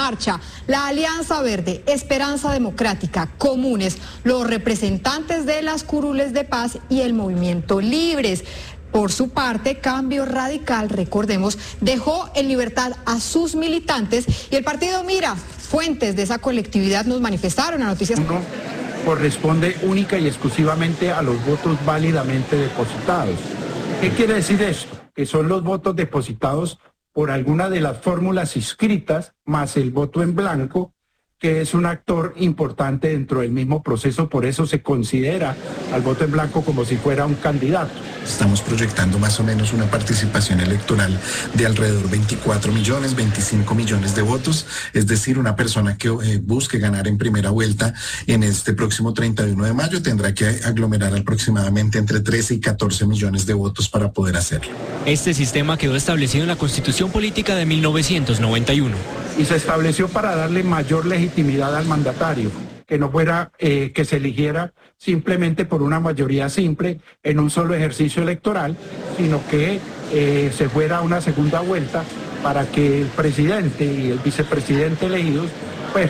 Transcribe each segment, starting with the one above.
marcha la Alianza Verde, Esperanza Democrática, Comunes, los representantes de las curules de paz y el Movimiento Libres. Por su parte, Cambio Radical, recordemos, dejó en libertad a sus militantes y el partido Mira. Fuentes de esa colectividad nos manifestaron a Noticias. Corresponde única y exclusivamente a los votos válidamente depositados. ¿Qué quiere decir esto? Que son los votos depositados por alguna de las fórmulas inscritas más el voto en blanco, que es un actor importante dentro del mismo proceso, por eso se considera al voto en blanco como si fuera un candidato. Estamos proyectando más o menos una participación electoral de alrededor 24 millones, 25 millones de votos, es decir, una persona que busque ganar en primera vuelta en este próximo 31 de mayo tendrá que aglomerar aproximadamente entre 13 y 14 millones de votos para poder hacerlo. Este sistema quedó establecido en la Constitución Política de 1991. Y se estableció para darle mayor legitimidad al mandatario, que no fuera que se eligiera simplemente por una mayoría simple en un solo ejercicio electoral, sino que se fuera a una segunda vuelta para que el presidente y el vicepresidente elegidos, pues,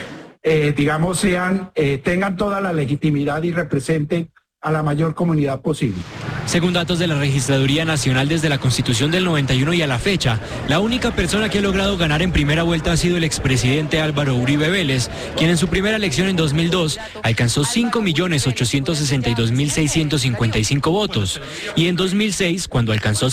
tengan toda la legitimidad y representen a la mayor comunidad posible. Según datos de la Registraduría Nacional, desde la Constitución del 91 y a la fecha, la única persona que ha logrado ganar en primera vuelta ha sido el expresidente Álvaro Uribe Vélez, quien en su primera elección en 2002 alcanzó 5.862.655 votos, y en 2006 cuando alcanzó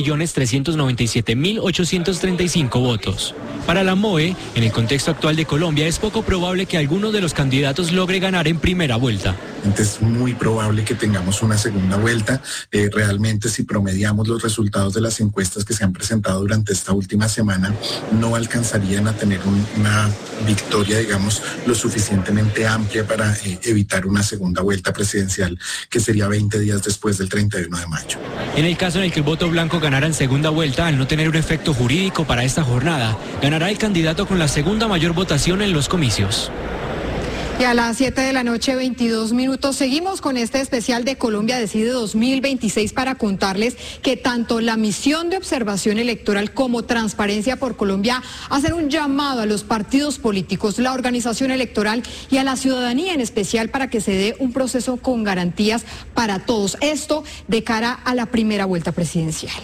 7.397.835 votos. Para la MOE, en el contexto actual de Colombia, es poco probable que alguno de los candidatos logre ganar en primera vuelta. Es muy probable que tengamos una segunda vuelta. Realmente, si promediamos los resultados de las encuestas que se han presentado durante esta última semana, no alcanzarían a tener una victoria, digamos, lo suficientemente amplia para evitar una segunda vuelta presidencial, que sería 20 días después del 31 de mayo. En el caso en el que el voto blanco ganara en segunda vuelta, al no tener un efecto jurídico para esta jornada, ganará el candidato con la segunda mayor votación en los comicios. Y a las 7 de la noche, 22 minutos, seguimos con este especial de Colombia Decide 2026 para contarles que tanto la misión de observación electoral como Transparencia por Colombia hacen un llamado a los partidos políticos, la organización electoral y a la ciudadanía en especial para que se dé un proceso con garantías para todos. Esto de cara a la primera vuelta presidencial.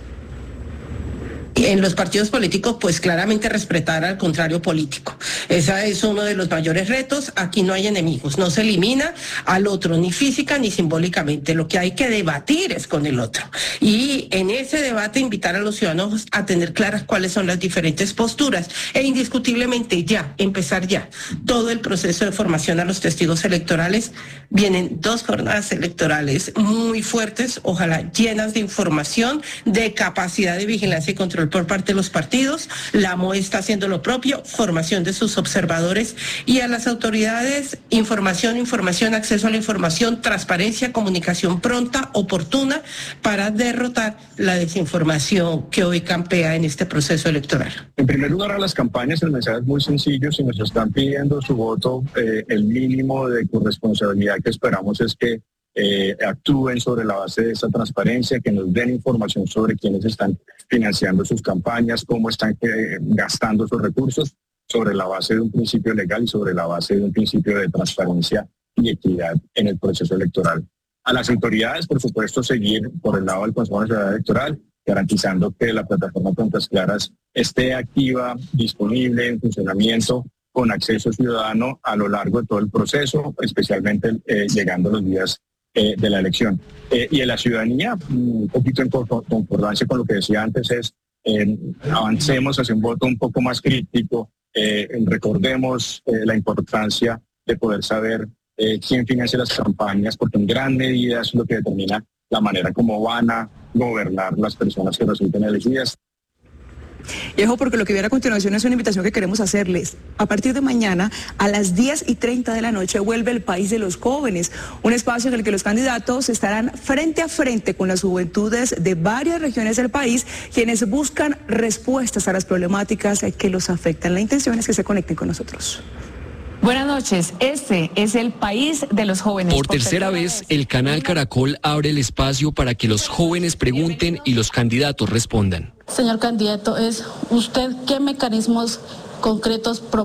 En los partidos políticos, pues claramente respetar al contrario político. Ese es uno de los mayores retos. Aquí no hay enemigos, no se elimina al otro, ni física ni simbólicamente. Lo que hay que debatir es con el otro. Y en ese debate invitar a los ciudadanos a tener claras cuáles son las diferentes posturas e indiscutiblemente empezar todo el proceso de formación a los testigos electorales. Vienen 2 jornadas electorales muy fuertes, ojalá llenas de información, de capacidad de vigilancia y control por parte de los partidos. La MOE está haciendo lo propio, formación de sus observadores y a las autoridades, información, acceso a la información, transparencia, comunicación pronta, oportuna, para derrotar la desinformación que hoy campea en este proceso electoral. En primer lugar, a las campañas el mensaje es muy sencillo. Si nos están pidiendo su voto, el mínimo de corresponsabilidad que esperamos es que actúen sobre la base de esa transparencia, que nos den información sobre quiénes están financiando sus campañas, cómo están gastando sus recursos, sobre la base de un principio legal y sobre la base de un principio de transparencia y equidad en el proceso electoral. A las autoridades, por supuesto, seguir por el lado del Consejo Nacional Electoral, garantizando que la plataforma Cuentas Claras esté activa, disponible, en funcionamiento, con acceso ciudadano a lo largo de todo el proceso, especialmente llegando los días de la elección. Y en la ciudadanía, un poquito en concordancia con lo que decía antes, es avancemos hacia un voto un poco más crítico, recordemos la importancia de poder saber quién financia las campañas, porque en gran medida es lo que determina la manera como van a gobernar las personas que resulten elegidas. Y ojo, porque lo que viene a continuación es una invitación que queremos hacerles. A partir de mañana, a las 10:30 de la noche, vuelve el País de los Jóvenes, un espacio en el que los candidatos estarán frente a frente con las juventudes de varias regiones del país, quienes buscan respuestas a las problemáticas que los afectan. La intención es que se conecten con nosotros. Buenas noches, este es el País de los Jóvenes. Por tercera vez, el canal Caracol abre el espacio para que los jóvenes pregunten y los candidatos respondan. Señor candidato, ¿usted qué mecanismos concretos propone